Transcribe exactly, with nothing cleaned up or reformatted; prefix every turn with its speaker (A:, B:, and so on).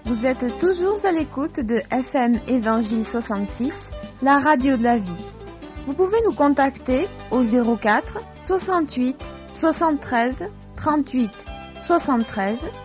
A: Vous êtes toujours à l'écoute de F M Évangile soixante-six, la radio de la vie. Vous pouvez nous contacter au zéro quatre soixante-huit soixante-treize trente-huit soixante-treize